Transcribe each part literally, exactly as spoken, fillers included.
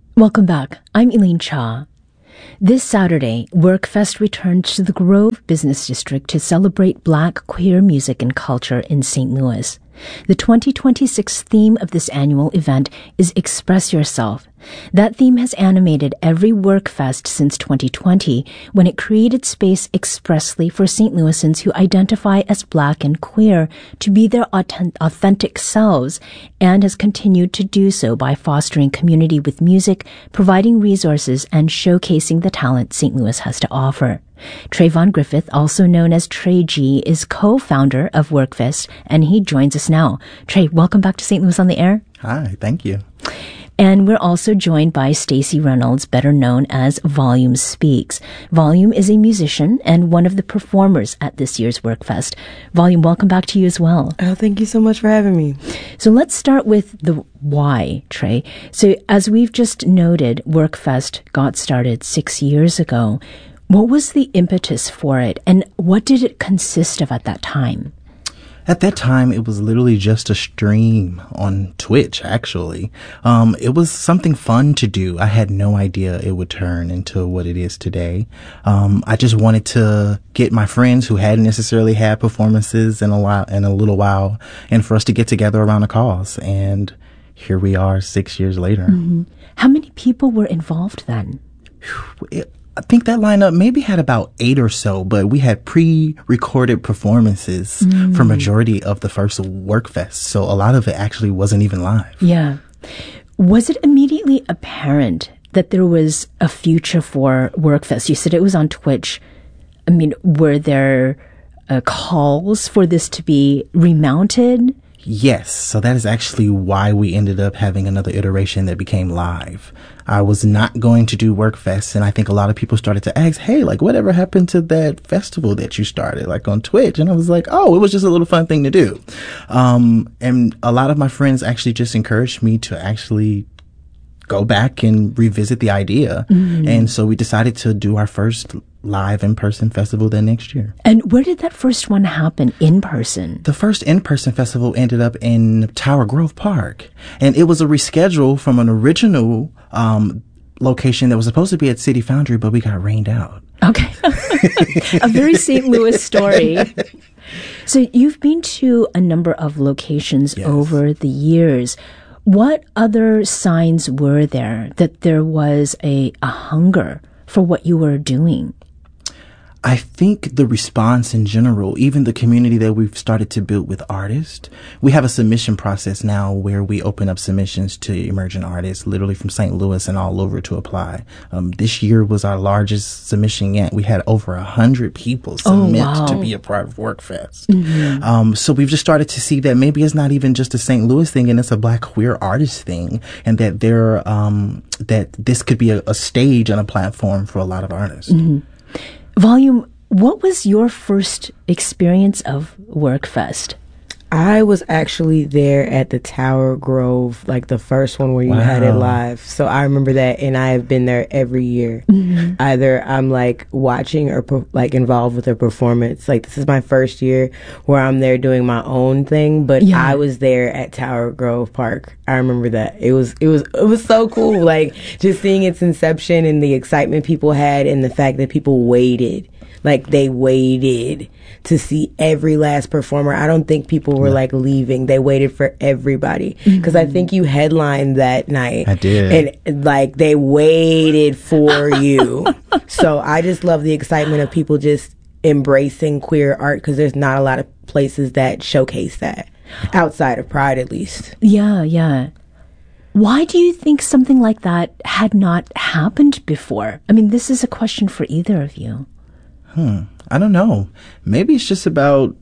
Welcome back. I'm Elaine Cha. This Saturday, WorkFest returns to the Grove Business District to celebrate Black queer music and culture in Saint Louis. The twenty twenty-six theme of this annual event is Express Yourself. That theme has animated every WorkFest since twenty twenty, when it created space expressly for Saint Louisans who identify as Black and queer to be their authentic selves, and has continued to do so by fostering community with music, providing resources, and showcasing the talent Saint Louis has to offer. Trayvon Griffith, also known as Trey G, is co-founder of WorkFest, and he joins us now. Trey, welcome back to Saint Louis on the Air. Hi, thank you. And we're also joined by Stacey Reynolds, better known as Volume Speaks. Volume is a musician and one of the performers at this year's WorkFest. Volume, welcome back to you as well. Oh, thank you so much for having me. So let's start with the why, Trey. So as we've just noted, WorkFest got started six years ago. What was the impetus for it, and what did it consist of at that time? At that time, it was literally just a stream on Twitch, actually. Um, it was something fun to do. I had no idea it would turn into what it is today. Um, I just wanted to get my friends who hadn't necessarily had performances in a while, in a little while, and for us to get together around a cause. And here we are six years later. Mm-hmm. How many people were involved then? It, I think that lineup maybe had about eight or so, but we had pre-recorded performances mm. for majority of the first WorkFest. So a lot of it actually wasn't even live. Yeah. Was it immediately apparent that there was a future for WorkFest? You said it was on Twitch. I mean, were there uh, calls for this to be remounted? Yes. So that is actually why we ended up having another iteration that became live. I was not going to do WorkFest, and I think a lot of people started to ask, hey, like, whatever happened to that festival that you started, like, on Twitch? And I was like, oh, it was just a little fun thing to do. Um, and a lot of my friends actually just encouraged me to actually go back and revisit the idea. Mm-hmm. And so we decided to do our first live in-person festival that next year. And where did that first one happen in person? The first in-person festival ended up in Tower Grove Park. And it was a reschedule from an original um location that was supposed to be at City Foundry, but we got rained out. Okay. A very Saint Louis story. So you've been to a number of locations yes. over the years. What other signs were there that there was a, a hunger for what you were doing? I think the response in general, even the community that we've started to build with artists, we have a submission process now where we open up submissions to emerging artists, literally from Saint Louis and all over to apply. Um, this year was our largest submission yet. We had over a hundred people submit oh, wow. to be a part of WorkFest. Mm-hmm. Um, so we've just started to see that maybe it's not even just a Saint Louis thing, and it's a Black queer artist thing, and that there, um, that this could be a, a stage and a platform for a lot of artists. Mm-hmm. Volume, what was your first experience of WorkFest? I was actually there at the Tower Grove, like the first one where you wow. had it live. So I remember that, and I have been there every year. Mm-hmm. Either I'm like watching or per- like involved with a performance. Like this is my first year where I'm there doing my own thing, but yeah. I was there at Tower Grove Park. I remember that. It was it was it was so cool. Like just seeing its inception and the excitement people had, and the fact that people waited. Like they waited to see every last performer. I don't think people were like leaving. They waited for everybody. Because mm-hmm. I think you headlined that night. I did. And like they waited for you. So I just love the excitement of people just embracing queer art, because there's not a lot of places that showcase that. Outside of Pride, at least. Yeah, yeah. Why do you think something like that had not happened before? I mean, this is a question for either of you. Hmm. I don't know. Maybe it's just about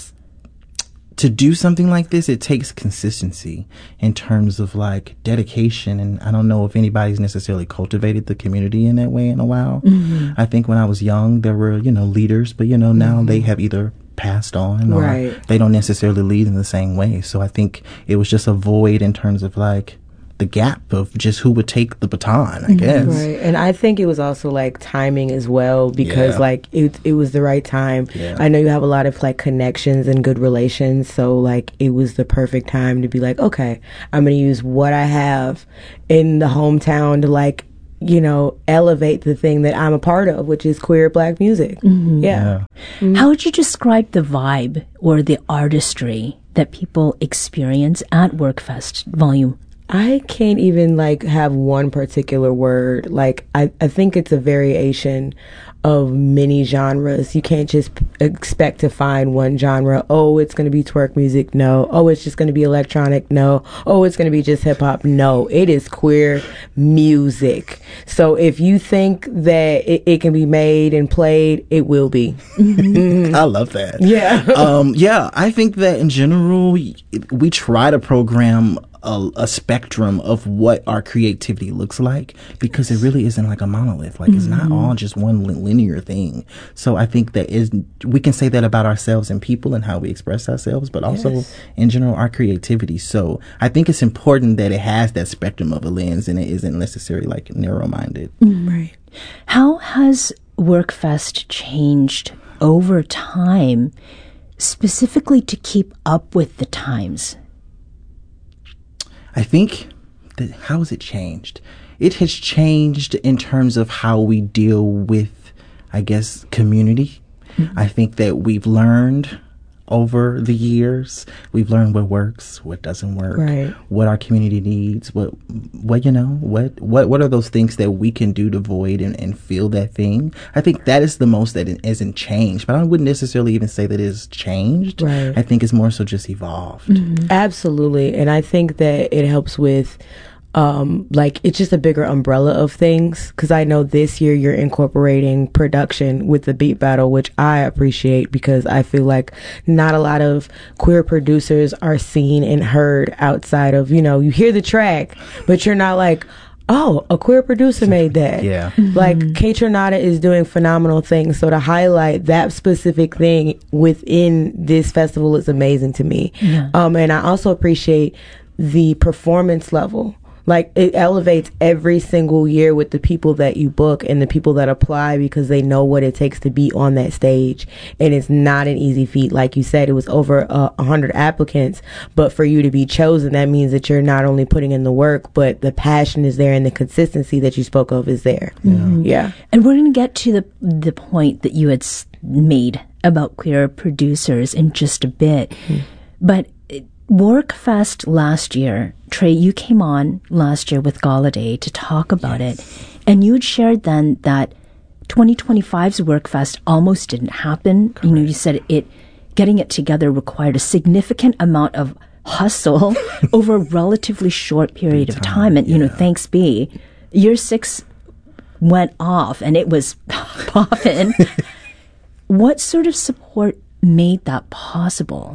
to do something like this. It takes consistency in terms of like dedication. And I don't know if anybody's necessarily cultivated the community in that way in a while. Mm-hmm. I think when I was young, there were, you know, leaders, but you know, now mm-hmm. they have either passed on or right. they don't necessarily lead in the same way. So I think it was just a void in terms of like the gap of just who would take the baton, I guess. Right. And I think it was also like timing as well, because Yeah. like it it was the right time. Yeah. I know you have a lot of like connections and good relations, so like it was the perfect time to be like, okay, I'm going to use what I have in the hometown to like, you know, elevate the thing that I'm a part of, which is queer Black music. Mm-hmm. Yeah. Yeah. How would you describe the vibe or the artistry that people experience at WorkFest Volume? I can't even like have one particular word. Like I, I think it's a variation of many genres. You can't just p- expect to find one genre. Oh, it's going to be twerk music. No. Oh, it's just going to be electronic. No. Oh, it's going to be just hip hop. No, it is queer music. So if you think that it, it can be made and played, it will be. I love that. Yeah. um, yeah, I think that in general, we, we try to program a, a spectrum of what our creativity looks like, because it really isn't like a monolith. Like, it's not all just one li- linear thing. So I think that is, we can say that about ourselves and people and how we express ourselves, but also Yes. in general, our creativity. So I think it's important that it has that spectrum of a lens and it isn't necessarily like narrow-minded. Right. How has WorkFest changed over time, specifically to keep up with the times? I think that how has it changed? It has changed in terms of how we deal with, I guess, community. Mm-hmm. I think that we've learned over the years, we've learned what works, what doesn't work, Right. what our community needs, what, what, you know, what, what, what are those things that we can do to void and, and feel that thing? I think that is the most that it isn't changed, but I wouldn't necessarily even say that it is changed. Right. I think it's more so just evolved. Mm-hmm. Absolutely. And I think that it helps with um like it's just a bigger umbrella of things, because I know this year you're incorporating production with the beat battle, which I appreciate, because I feel like not a lot of queer producers are seen and heard outside of, you know, you hear the track but you're not like, oh, a queer producer made that. Yeah. Like Kay Trinata is doing phenomenal things. So to highlight that specific thing within this festival is amazing to me. Yeah. Um, and I also appreciate the performance level. Like it elevates every single year with the people that you book and the people that apply, because they know what it takes to be on that stage. And it's not an easy feat. Like you said, it was over a uh, hundred applicants, but for you to be chosen, that means that you're not only putting in the work, but the passion is there and the consistency that you spoke of is there. Yeah. yeah. And we're going to get to the the point that you had s- made about queer producers in just a bit. Mm. But it, WorkFest last year, Trey, you came on last year with Galladay to talk about yes. it. And you had shared then that twenty twenty-five's WorkFest almost didn't happen. Correct. You know, you said it, getting it together required a significant amount of hustle over a relatively short period of time. And, yeah. you know, thanks be, year six went off and it was popping. What sort of support made that possible?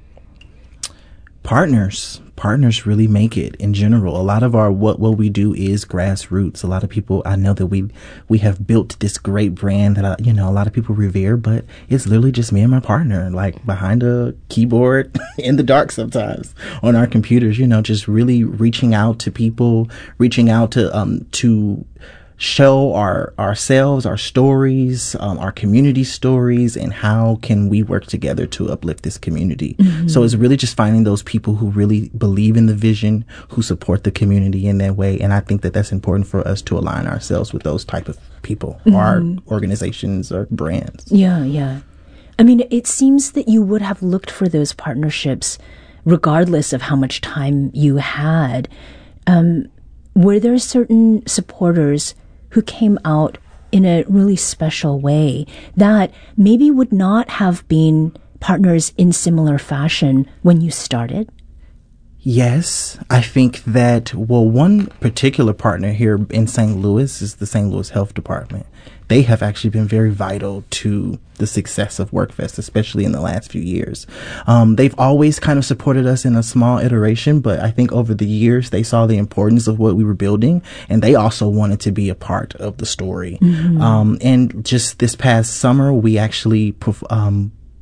Partners. Partners really make it in general. A lot of our what what we do is grassroots. A lot of people, I know that we we have built this great brand that, I, you know, a lot of people revere, but it's literally just me and my partner, like behind a keyboard in the dark sometimes on our computers, you know, just really reaching out to people, reaching out to um to show our ourselves, our stories, um, our community stories, and how can we work together to uplift this community. Mm-hmm. So it's really just finding those people who really believe in the vision, who support the community in that way. And I think that that's important for us to align ourselves with those type of people, mm-hmm. our organizations or brands. Yeah, yeah. I mean, it seems that you would have looked for those partnerships regardless of how much time you had. Um, were there certain supporters who came out in a really special way that maybe would not have been partners in similar fashion when you started? Yes, I think that, well, one particular partner here in Saint Louis is the Saint Louis Health Department. They have actually been very vital to the success of WorkFest, especially in the last few years. Um, they've always kind of supported us in a small iteration, but I think over the years they saw the importance of what we were building, and they also wanted to be a part of the story. Mm-hmm. Um, and just this past summer, we actually um,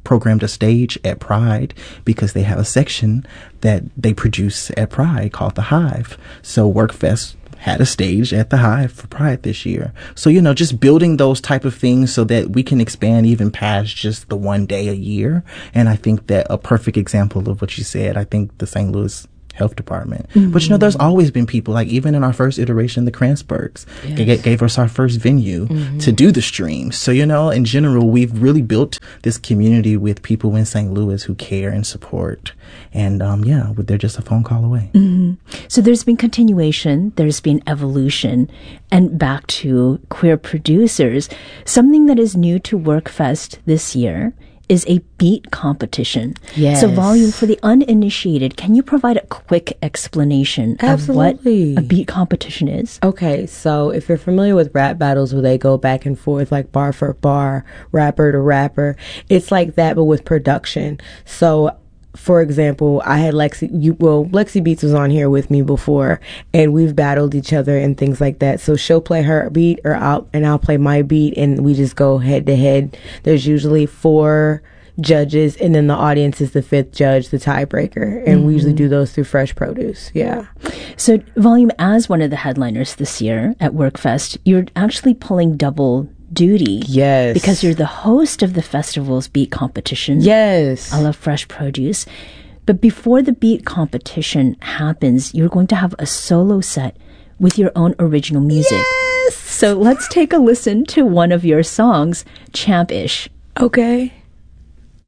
programmed a stage at Pride because they have a section that they produce at Pride called The Hive. So WorkFest had a stage at the Hive for Pride this year. So, you know, just building those type of things so that we can expand even past just the one day a year. And I think that a perfect example of what you said, I think the Saint Louis Health Department. Mm-hmm. But, you know, there's always been people, like even in our first iteration, the Kranzbergs yes. g- gave us our first venue mm-hmm. to do the streams. So, you know, in general, we've really built this community with people in Saint Louis who care and support. And, um, yeah, they're just a phone call away. Mm-hmm. So there's been continuation, there's been evolution, and back to queer producers. Something that is new to WorkFest this year is a beat competition. Yes. So, Volume, for the uninitiated, can you provide a quick explanation Absolutely. of what a beat competition is? Okay, so if you're familiar with rap battles where they go back and forth like bar for bar, rapper to rapper, it's like that but with production. So, for example, I had Lexi, you, well, Lexi Beats was on here with me before, and we've battled each other and things like that. So she'll play her beat, or I'll, and I'll play my beat, and we just go head to head. There's usually four judges, and then the audience is the fifth judge, the tiebreaker, and mm-hmm. we usually do those through Fresh Produce. Yeah. So, Volume, as one of the headliners this year at WorkFest, you're actually pulling double duty. Yes. Because you're the host of the festival's beat competition. Yes. I love Fresh Produce. But before the beat competition happens, you're going to have a solo set with your own original music. Yes. So let's take a listen to one of your songs, Champish. Okay.